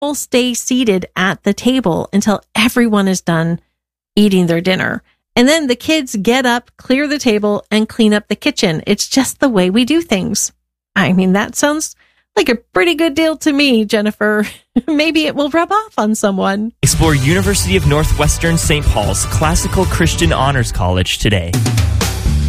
all stay seated at the table until everyone is done eating their dinner. And then the kids get up, clear the table, and clean up the kitchen. It's just the way we do things. I mean, that sounds like a pretty good deal to me, Jennifer. Maybe it will rub off on someone. Explore University of Northwestern St. Paul's Classical Christian Honors College today.